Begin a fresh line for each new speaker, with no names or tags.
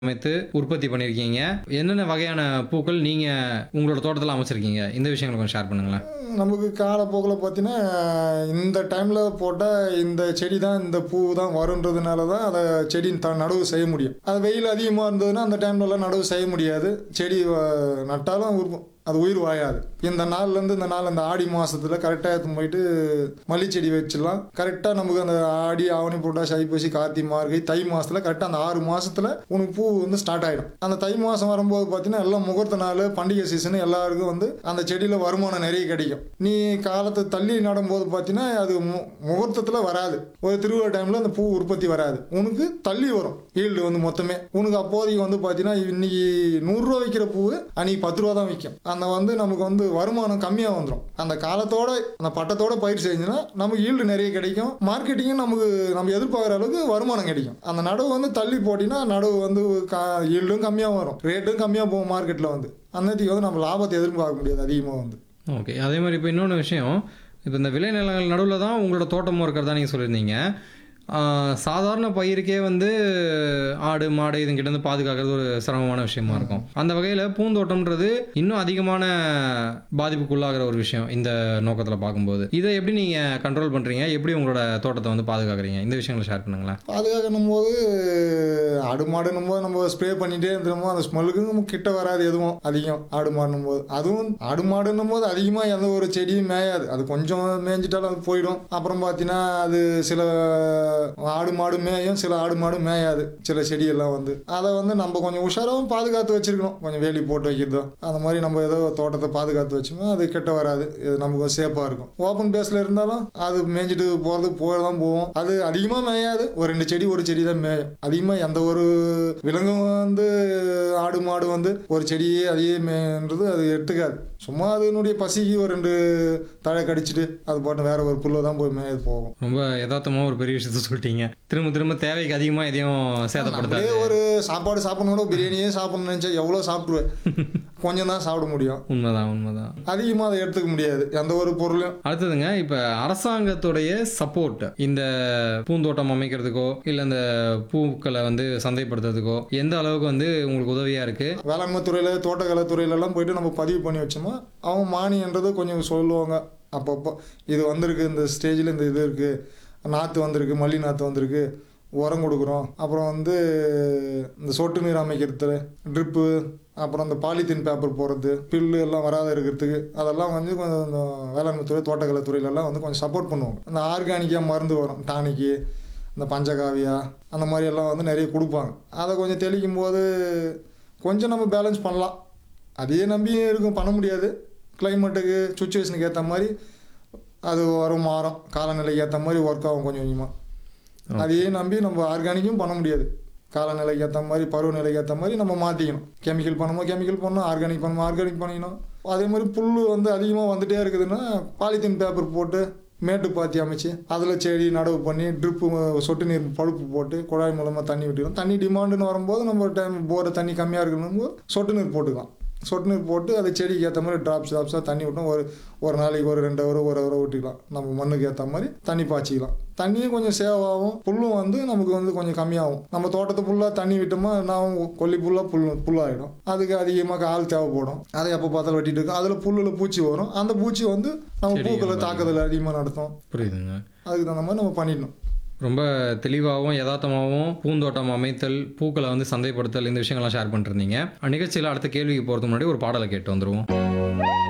அமைத்து உற்பத்தி பண்ணியிருக்கீங்க. என்னென்ன வகையான பூக்கள் நீங்க உங்களோட தோட்டத்துல அமைச்சிருக்கீங்க? இந்த விஷயங்கள கொஞ்சம் ஷேர் பண்ணுங்களேன்.
நமக்கு காலப்போக்கில் பார்த்தீங்கன்னா, இந்த டைமில் போட்டால் இந்த செடி தான் இந்த பூ தான் வருன்றதுனால தான் அதை செடி நடவு செய்ய முடியும். அது வெயில் அதிகமாக இருந்ததுன்னா அந்த டைம்லலாம் நடவு செய்ய முடியாது. செடி நட்டாலும் அது உயிர் வாயாது. இந்த நாள்லேருந்து இந்த நாள் அந்த ஆடி மாதத்தில் கரெக்டாக எடுத்துன்னு போயிட்டு மல்லிச்செடி வச்சிடலாம். கரெக்டாக நமக்கு அந்த ஆடி, ஆவணி, புரட்டாசி, ஐப்பசி, கார்த்திகை, மார்கழி, தை மாதத்தில் கரெக்டாக அந்த 6 மாதத்தில் உனக்கு பூ ஸ்டார்ட் ஆகிடும். அந்த தை மாதம் வரும்போது பார்த்தீங்கன்னா எல்லாம் முகூர்த்த நாள், பண்டிகை சீசனு எல்லாருக்கும் அந்த செடியில் வருமானம் நிறைய கிடைக்கும். நீ காலத்தை தள்ளி நடும்போது பார்த்தீங்கன்னா அது முகூர்த்தத்தில் வராது. ஒரு திருவிழா டைமில் அந்த பூ உற்பத்தி வராது. உனக்கு தள்ளி வரும் ஈல்டு மொத்தமே. உனக்கு அப்போதைக்கு பார்த்தீங்கன்னா இன்னைக்கு 100 ரூபா விற்கிற பூ அன்னைக்கு 10 ரூபா தான் விற்கும். அந்த நமக்கு வருமானம் கம்மியாக வந்துடும். அந்த காலத்தோட அந்த பட்டத்தோட பயிர் செஞ்சுன்னா நமக்கு ஈல்டு நிறைய கிடைக்கும். மார்க்கெட்டிங்கும் நம்ம எதிர்பார்க்குற அளவுக்கு வருமானம் கிடைக்கும். அந்த நடவு தள்ளி போட்டிங்கன்னா நடவு ஈல்டும் கம்மியாக வரும், ரேட்டும் கம்மியாக போகும் மார்க்கெட்டில் அன்னைக்கு நம்ம லாபத்தை எதிர்பார்க்க முடியாது அதிகமாக
ஓகே. அதே மாதிரி இப்போ இன்னொன்று விஷயம், இப்போ இந்த விளைநிலங்கள் நடுவில் தான் உங்களோட தோட்டமும் இருக்கிறதா நீங்கள் சொல்லியிருந்தீங்க. சாதாரண பயிருக்கே ஆடு மாடு இதுங்கிட்ட பாதுகாக்கிறது ஒரு சிரமமான விஷயமா இருக்கும். அந்த வகையில் பூந்தோட்டம்ன்றது இன்னும் அதிகமான பாதிப்புக்குள்ளாகிற ஒரு விஷயம் இந்த நோக்கத்தில் பார்க்கும்போது. இதை எப்படி நீங்கள் கண்ட்ரோல் பண்ணுறீங்க? எப்படி உங்களோட தோட்டத்தை பாதுகாக்கிறீங்க? இந்த விஷயங்களை ஷேர் பண்ணுங்களேன்.
பாதுகாக்கணும் போது ஆடு மாடுன்னும் போது நம்ம ஸ்ப்ரே பண்ணிகிட்டே இருந்துருமோ அந்த ஸ்மெல்லுக்கு கிட்ட வராது எதுவும் அதிகம். ஆடு மாடுன்னும் போது அதுவும் ஆடு மாடுன்னும் போது அதிகமாக எந்த ஒரு செடியும் மேயாது. அது கொஞ்சம் மேய்ஞ்சிட்டாலும் அது போயிடும். அப்புறம் பார்த்தீங்கன்னா அது சில ஆடு மாடு மேயும், சில ஆடு மாடு மேயாது. சில செடியெல்லாம் அதை நம்ம கொஞ்சம் உஷாராகவும் பாதுகாத்து வச்சிருக்கணும். கொஞ்சம் வேலி போட்டு வைக்கிறதோ அந்த மாதிரி நம்ம ஏதோ தோட்டத்தை பாதுகாத்து வச்சோம்னா அது கெட்ட வராது. இது நமக்கு சேஃபாக இருக்கும். ஓப்பன் பேஸில் இருந்தாலும் அது மேய்ஞ்சிட்டு போகிறதான் போவோம். அது அதிகமாக மேயாது. ஒரு 2 செடி ஒரு செடி தான் மேயும். அதிகமாக எந்த ஒரு விலங்கும் ஆடு மாடு ஒரு செடியே அதையே மேன்றது அது எடுத்துக்காது. சும்மா அதனுடைய பசிக்கு ஒரு 2 தழை கடிச்சிட்டு அது போட்டு வேற ஒரு புல்ல தான் போய் மேயது போகும்.
ரொம்ப யதார்த்தமாக ஒரு பெரிய விஷயத்த சொல்லிட்டீங்க. திரும்ப தேவைக்கு அதிகமாக எதையும் சேதப்படுத்தாது.
ஒரு சாப்பாடு சாப்பிடணும், பிரியாணியே சாப்பிடணும்னு நினைச்சா எவ்வளோ சாப்பிடுவேன். கொஞ்சம் தான் சாப்பிட முடியும்.
உண்மைதான்.
அதிகமாக அதை எடுத்துக்க முடியாது எந்த ஒரு பொருளையும்.
அடுத்ததுங்க, இப்போ அரசாங்கத்துடைய சப்போர்ட் இந்த பூந்தோட்டம் அமைக்கிறதுக்கோ இல்லை இந்த பூக்களை சந்தைப்படுத்துறதுக்கோ எந்த அளவுக்கு உங்களுக்கு உதவியா இருக்கு?
வேளாண்மை துறையில, தோட்டக்கலை துறையிலலாம் போயிட்டு நம்ம பதிவு பண்ணி வச்சோமா அவங்க மானியன்றது கொஞ்சம் சொல்லுவாங்க. அப்பப்போ இது வந்திருக்கு, இந்த ஸ்டேஜில் இந்த இது இருக்குது, நாற்று வந்திருக்கு, மல்லி நாற்று வந்திருக்கு, உரம் கொடுக்குறோம். அப்புறம் இந்த சொட்டு நீர் அமைக்கிறது, ட்ரிப்பு, அப்புறம் இந்த பாலித்தீன் பேப்பர் போடுறது, பில்லு எல்லாம் வராத இருக்கிறதுக்கு அதெல்லாம் கொஞ்சம் இந்த வேளாண்மை துறை, தோட்டக்கலை துறையிலலாம் கொஞ்சம் சப்போர்ட் பண்ணுவாங்க. இந்த ஆர்கானிக்காக மருந்து வரும், டானிக்கு, இந்த பஞ்சகாவியா அந்த மாதிரி எல்லாம் நிறைய கொடுப்பாங்க. அதை கொஞ்சம் தெளிக்கும் போது கொஞ்சம் நம்ம பேலன்ஸ் பண்ணலாம். அதையே நம்பி இருக்கும் பண்ண முடியாது. கிளைமேட்டுக்கு சுச்சுவேஷனுக்கு ஏற்ற மாதிரி அது வரும், மாறும், காலநிலைக்கு ஏற்ற மாதிரி ஒர்க் ஆகும் கொஞ்சம் கொஞ்சமாக. அதையே நம்பி நம்ம ஆர்கானிக்கும் பண்ண முடியாது. காலநிலைக்கு ஏற்ற மாதிரி, பருவநிலைக்கு ஏற்ற மாதிரி நம்ம மாற்றிக்கணும். கெமிக்கல் பண்ணுமோ கெமிக்கல் பண்ணணும், ஆர்கானிக் பண்ணுமோ ஆர்கானிக் பண்ணிக்கணும். அதே மாதிரி புல் அதிகமாக வந்துகிட்டே இருக்குதுன்னா பாலித்தீன் பேப்பர் போட்டு மேட்டு பாத்தி அமைச்சு அதில் செடி நடவு பண்ணி ட்ரிப்பு, சொட்டு நீர் பழுப்பு போட்டு குழாய் மூலமாக தண்ணி விட்டுக்கணும். தண்ணி டிமாண்டுன்னு வரும்போது நம்ம டைம் போகிற தண்ணி கம்மியாக இருக்கணும் போது சொட்டு நீர் போட்டுக்கலாம். சொட்டு நீர் போட்டு அது செடிக்கு ஏற்ற மாதிரி ட்ராப்ஸாக தண்ணி விட்டோம். ஒரு நாளைக்கு ஒரு 2 ஹவர் 1 ஹவர் விட்டுக்கலாம். நம்ம மண்ணுக்கு ஏற்ற மாதிரி தண்ணி பாய்ச்சிக்கலாம். தண்ணியும் கொஞ்சம் சேவ் ஆகும். புல்லும் நமக்கு கொஞ்சம் கம்மியாகும். நம்ம தோட்டத்தை ஃபுல்லாக தண்ணி விட்டோமா நான் கொல்லி ஃபுல்லாக புல்லாகிடும். அதுக்கு அதிகமாக ஆள் தேவைப்படும். அதை எப்போ பார்த்தாலும் வெட்டிட்டு இருக்கும். அதில் புல்லில் பூச்சி வரும். அந்த பூச்சி நம்ம பூக்களை தாக்குதல் அதிகமாக நடத்தும்.
புரியுதுங்க.
அதுக்கு தகுந்த மாதிரி நம்ம பண்ணிடணும்.
ரொம்ப தெளிவாகவும் யதார்த்தமாகவும் பூந்தோட்டம் அமைத்தல், பூக்களை சந்தைப்படுத்தல், இந்த விஷயங்கள்லாம் ஷேர் பண்ணிருந்தீங்க. நிகழ்ச்சியில் அடுத்த கேள்விக்கு போகிறதுக்கு முன்னாடி ஒரு பாடலை கேட்டு வந்துடுவோம்.